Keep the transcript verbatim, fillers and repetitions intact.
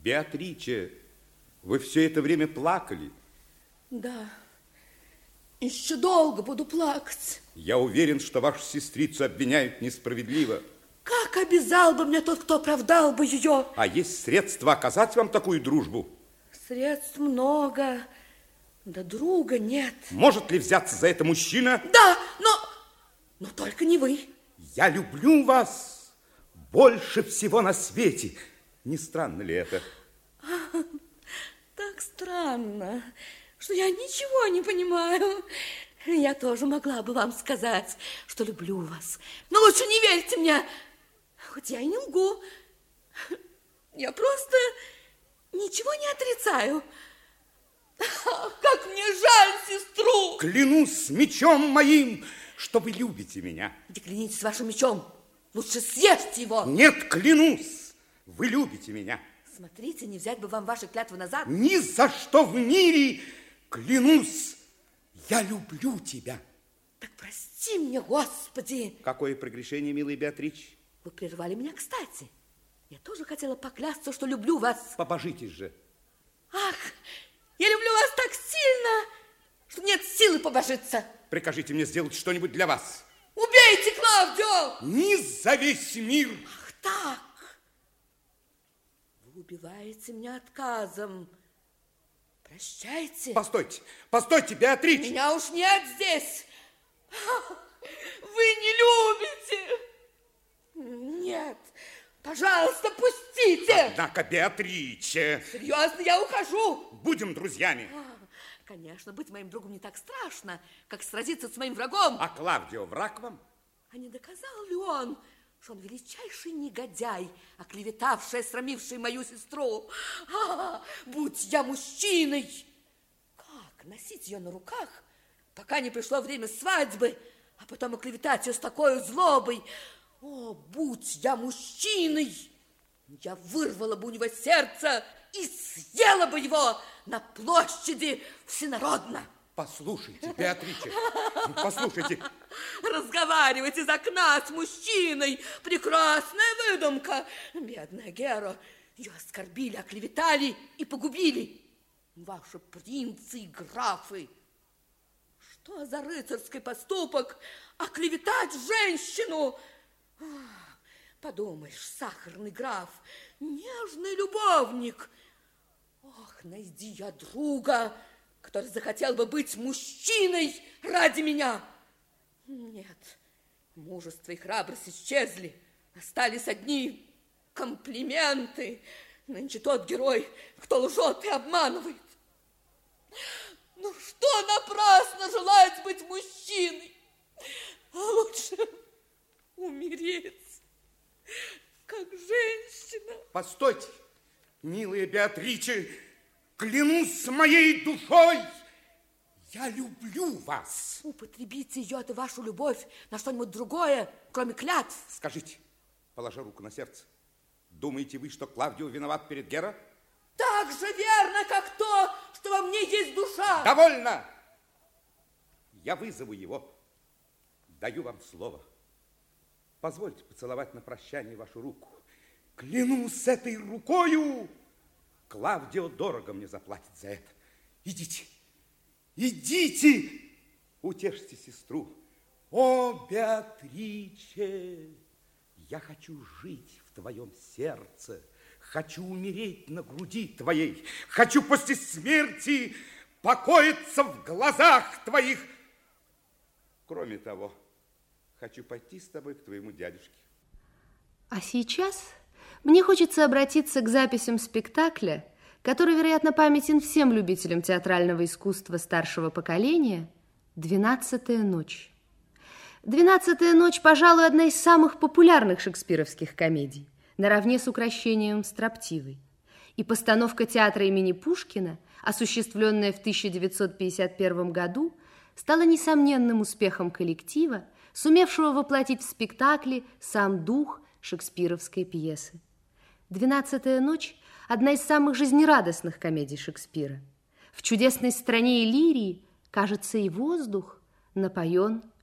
Беатриче, вы все это время плакали? Да, еще долго буду плакать. Я уверен, что вашу сестрицу обвиняют несправедливо. Как обязал бы мне тот, кто оправдал бы ее? А есть средства оказать вам такую дружбу? Средств много, да друга нет. Может ли взяться за это мужчина? Да, но, но только не вы. Я люблю вас больше всего на свете. Не странно ли это? А, так странно, что я ничего не понимаю. Я тоже могла бы вам сказать, что люблю вас. Но лучше не верьте мне, хоть я и не лгу. Я просто ничего не отрицаю. Как мне жаль сестру! Клянусь мечом моим, что вы любите меня. Не клянитесь вашим мечом. Лучше съешьте его. Нет, клянусь, вы любите меня. Смотрите, не взять бы вам ваши клятвы назад. Ни за что в мире, клянусь, я люблю тебя. Так прости мне, Господи. Какое прегрешение, милая Беатрич? Вы прервали меня кстати. Я тоже хотела поклясться, что люблю вас. Побожитесь же. Ах, я люблю вас так сильно, что нет силы побожиться. Прикажите мне сделать что-нибудь для вас. Убейте Клавдио! Не за весь мир. Ах так. Вы убиваете меня отказом. Прощайте. Постойте, постойте, Беатрич. Меня уж нет здесь. Вы не любите. Нет, пожалуйста, пустите. Однако, Беатриче. Серьезно, я ухожу. Будем друзьями. Конечно, быть моим другом не так страшно, как сразиться с моим врагом. А Клавдио враг вам? А не доказал ли он, что он величайший негодяй, оклеветавший, осрамивший мою сестру? А, будь я мужчиной! Как носить ее на руках, пока не пришло время свадьбы, а потом оклеветать ее с такой злобой? О, будь я мужчиной! Я вырвала бы у него сердце и съела бы его на площади всенародно. Послушайте, Беатриче, послушайте. Разговаривать из окна с мужчиной. Прекрасная выдумка. Бедная Гера. Ее оскорбили, оклеветали и погубили. Ваши принцы и графы. Что за рыцарский поступок оклеветать женщину? Подумаешь, сахарный граф, нежный любовник. Ох, найди я друга, который захотел бы быть мужчиной ради меня. Нет, мужество и храбрость исчезли. Остались одни комплименты. Нынче тот герой, кто лжет и обманывает. Ну что напрасно желать быть мужчиной? Лучше умереть, как женщина. Постойте, милая Беатриче, клянусь моей душой, я люблю вас. Употребите ее, это вашу любовь, на что-нибудь другое, кроме клятв. Скажите, положа руку на сердце, думаете вы, что Клавдио виноват перед Геро? Так же верно, как то, что во мне есть душа. Довольно! Я вызову его. Даю вам слово. Позвольте поцеловать на прощание вашу руку. Клянусь этой рукою, Клавдио дорого мне заплатит за это. Идите, идите, утешьте сестру. О, Беатриче, я хочу жить в твоем сердце, хочу умереть на груди твоей, хочу после смерти покоиться в глазах твоих. Кроме того, хочу пойти с тобой к твоему дядюшке. А сейчас мне хочется обратиться к записям спектакля, который, вероятно, памятен всем любителям театрального искусства старшего поколения, «Двенадцатая ночь». «Двенадцатая ночь», пожалуй, одна из самых популярных шекспировских комедий, наравне с «Укрощением строптивой». И постановка театра имени Пушкина, осуществленная в тысяча девятьсот пятьдесят первом году, стала несомненным успехом коллектива, сумевшего воплотить в спектакле сам дух шекспировской пьесы. «Двенадцатая ночь» – одна из самых жизнерадостных комедий Шекспира. В чудесной стране Иллирии, кажется, и воздух напоен